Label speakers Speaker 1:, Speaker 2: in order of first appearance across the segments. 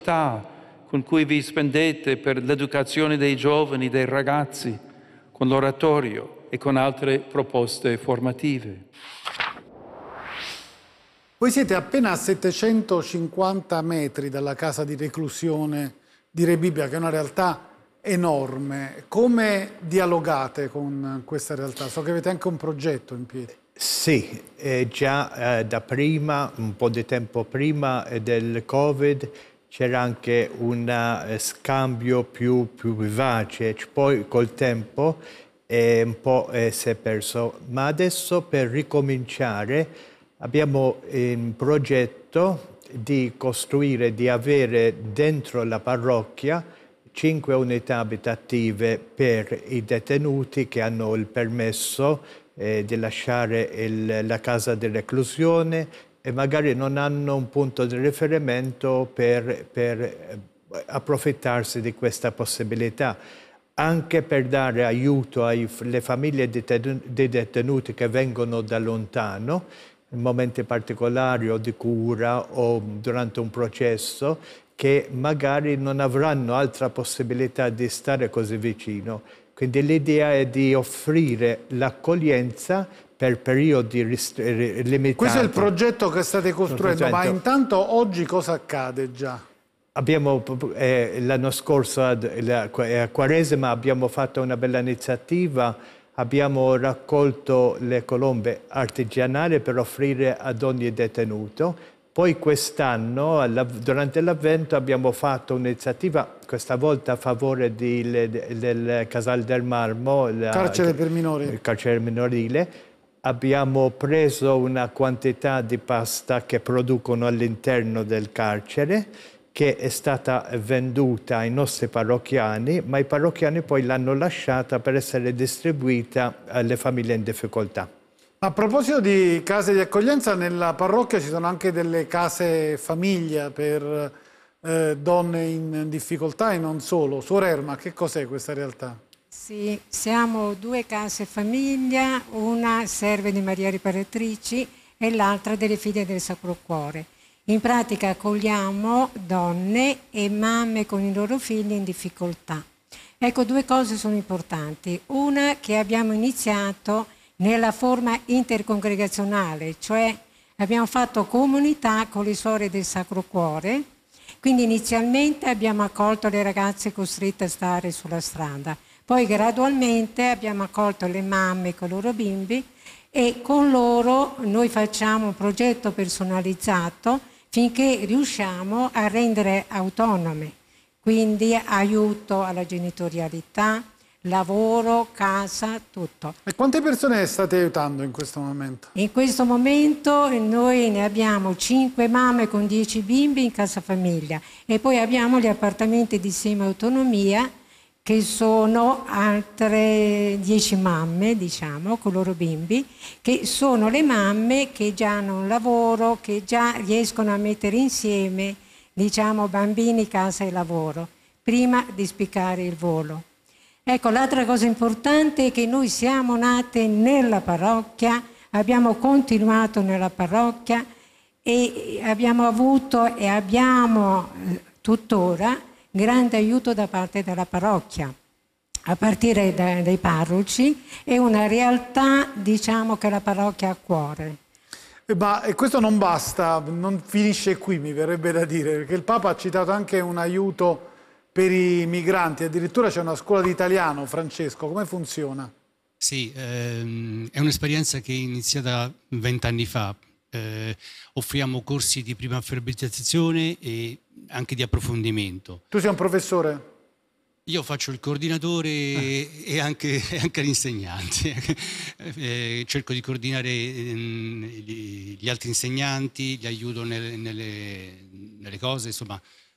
Speaker 1: con cui vi spendete per l'educazione dei giovani, dei ragazzi, con l'oratorio e con altre proposte formative.
Speaker 2: Voi siete appena a 750 metri dalla casa di reclusione di Rebibbia, che è una realtà enorme. Come dialogate con questa realtà? So che avete anche un progetto in piedi.
Speaker 3: Sì, già da prima, un po' di tempo prima del Covid, c'era anche un scambio più vivace, poi col tempo un po' si è perso. Ma adesso per ricominciare abbiamo in progetto di costruire, di avere dentro la parrocchia 5 unità abitative per i detenuti che hanno il permesso di lasciare la casa di reclusione e magari non hanno un punto di riferimento per approfittarsi di questa possibilità, anche per dare aiuto alle famiglie dei detenuti che vengono da lontano, in momenti particolari o di cura o durante un processo, che magari non avranno altra possibilità di stare così vicino. Quindi l'idea è di offrire l'accoglienza per periodi limitati.
Speaker 2: Questo è il progetto che state costruendo, ma intanto oggi cosa accade già?
Speaker 3: Abbiamo, l'anno scorso a Quaresima abbiamo fatto una bella iniziativa, abbiamo raccolto le colombe artigianali per offrire ad ogni detenuto. Poi quest'anno, durante l'Avvento, abbiamo fatto un'iniziativa, questa volta a favore del Casal del Marmo,
Speaker 2: carcere per minori.
Speaker 3: Il carcere minorile. Abbiamo preso una quantità di pasta che producono all'interno del carcere, che è stata venduta ai nostri parrocchiani, ma i parrocchiani poi l'hanno lasciata per essere distribuita alle famiglie in difficoltà.
Speaker 2: A proposito di case di accoglienza, nella parrocchia ci sono anche delle case famiglia per donne in difficoltà e non solo. Suor Erma, che cos'è questa realtà?
Speaker 4: Sì, siamo 2 case famiglia, una serve di Maria Riparatrici e l'altra delle Figlie del Sacro Cuore. In pratica accogliamo donne e mamme con i loro figli in difficoltà. Ecco, 2 cose sono importanti. Una, che abbiamo iniziato nella forma intercongregazionale, cioè abbiamo fatto comunità con le suore del Sacro Cuore, quindi inizialmente abbiamo accolto le ragazze costrette a stare sulla strada, poi gradualmente abbiamo accolto le mamme con i loro bimbi e con loro noi facciamo un progetto personalizzato finché riusciamo a rendere autonome, quindi aiuto alla genitorialità, lavoro, casa, tutto.
Speaker 2: E quante persone state aiutando in questo momento?
Speaker 4: In questo momento noi ne abbiamo 5 mamme con 10 bimbi in casa famiglia e poi abbiamo gli appartamenti di semi-autonomia che sono altre 10 mamme, diciamo, con i loro bimbi, che sono le mamme che già hanno un lavoro, che già riescono a mettere insieme, diciamo, bambini, casa e lavoro, prima di spiccare il volo. Ecco, l'altra cosa importante è che noi siamo nate nella parrocchia, abbiamo continuato nella parrocchia e abbiamo avuto e abbiamo tuttora grande aiuto da parte della parrocchia, a partire dai parroci. È una realtà, diciamo, che la parrocchia ha a cuore.
Speaker 2: Ma questo non basta, non finisce qui, mi verrebbe da dire, perché il Papa ha citato anche un aiuto per i migranti, addirittura c'è una scuola di italiano. Francesco, come funziona?
Speaker 5: Sì, è un'esperienza che è iniziata 20 anni fa. Offriamo corsi di prima alfabetizzazione e anche di approfondimento.
Speaker 2: Tu sei un professore?
Speaker 5: Io faccio il coordinatore e anche l'insegnante. Cerco di coordinare gli altri insegnanti, li aiuto nelle cose, insomma.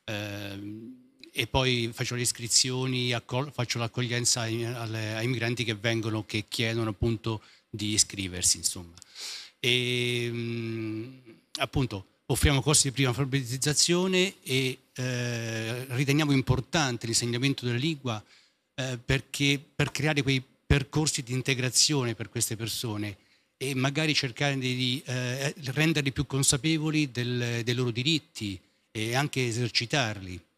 Speaker 5: E poi faccio le iscrizioni, faccio l'accoglienza ai migranti che vengono, che chiedono appunto di iscriversi, insomma. E appunto offriamo corsi di prima alfabetizzazione e riteniamo importante l'insegnamento della lingua perché per creare quei percorsi di integrazione per queste persone e magari cercare di renderli più consapevoli dei loro diritti e anche esercitarli.